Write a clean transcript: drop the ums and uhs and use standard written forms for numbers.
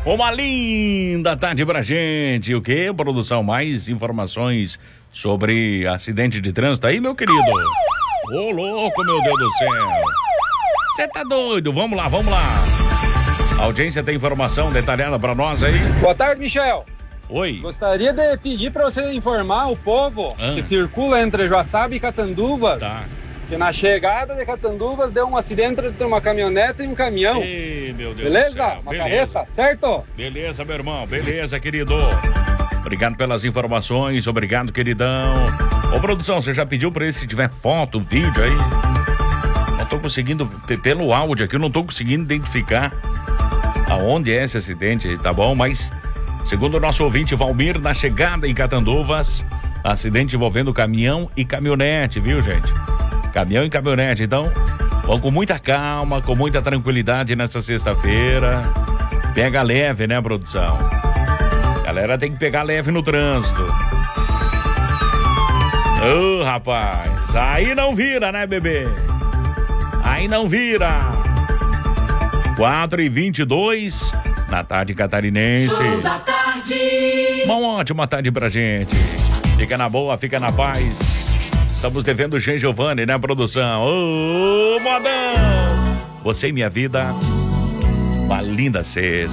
Uma linda tarde pra gente. O quê, produção? Mais informações sobre acidente de trânsito aí, meu querido? Ô, louco, meu Deus do céu. Você tá doido? Vamos lá. A audiência tem informação detalhada pra nós aí. Boa tarde, Michel. Oi. Gostaria de pedir para você informar o povo que circula entre Joaçaba e Catanduvas. Tá. Que na chegada de Catanduvas deu um acidente entre uma caminhonete e um caminhão. Ei, meu Deus Beleza? do céu. Uma carreta, certo? Beleza, meu irmão. Beleza, querido. Obrigado pelas informações. Obrigado, queridão. Ô, produção, você já pediu pra ele se tiver foto, vídeo aí? Não tô conseguindo, pelo áudio aqui, eu não tô conseguindo identificar aonde é esse acidente, tá bom? Mas, segundo o nosso ouvinte Valmir, na chegada em Catanduvas, acidente envolvendo caminhão e caminhonete, viu, gente? Caminhão e caminhonete, então, vão com muita calma, com muita tranquilidade nessa sexta-feira. Pega leve, né, produção? Galera tem que pegar leve no trânsito. Ô, rapaz, aí não vira, né, bebê? Aí não vira. 4h22 na tarde catarinense. Da tarde. Uma ótima tarde pra gente. Fica na boa, fica na paz. Estamos devendo o Jean Giovanni, né, produção? Ô, modão! Você e minha vida, uma linda sexta.